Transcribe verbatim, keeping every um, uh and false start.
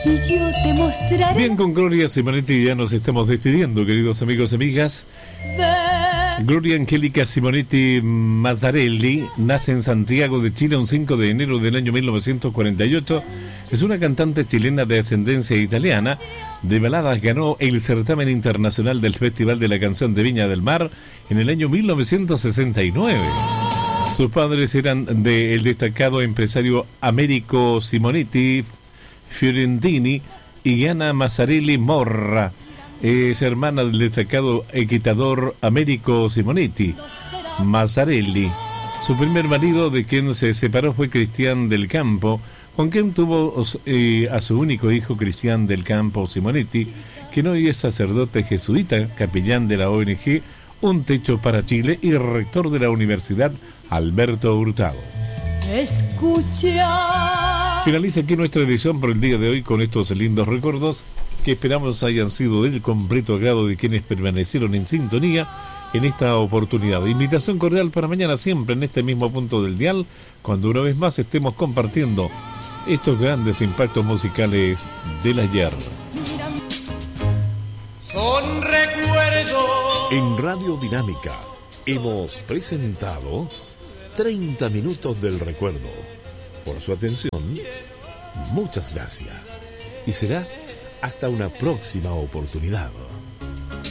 y yo te mostraré. Bien, con Gloria Simonetti ya nos estamos despidiendo, queridos amigos y amigas. Gloria Angélica Simonetti Mazzarelli nace en Santiago de Chile un cinco de enero del año mil novecientos cuarenta y ocho. Es una cantante chilena de ascendencia italiana. De baladas ganó el certamen internacional del Festival de la Canción de Viña del Mar en el año mil novecientos sesenta y nueve. Sus padres eran del destacado empresario Americo Simonetti Fiorentini y Ana Mazzarelli Morra. Es hermana del destacado equitador Americo Simonetti Mazzarelli. Su primer marido, de quien se separó, fue Cristian del Campo, con quien tuvo eh, a su único hijo, Cristian del Campo Simonetti, quien hoy es sacerdote jesuita, capellán de la O N G Un Techo para Chile y rector de la Universidad Alberto Hurtado. Escucha. Finaliza aquí nuestra edición por el día de hoy con estos lindos recuerdos que esperamos hayan sido del completo agrado de quienes permanecieron en sintonía en esta oportunidad. Invitación cordial para mañana siempre en este mismo punto del dial, cuando una vez más estemos compartiendo estos grandes impactos musicales del ayer. Son recuerdos. En Radio Dinámica hemos presentado treinta minutos del recuerdo. Por su atención, muchas gracias. Y será hasta una próxima oportunidad.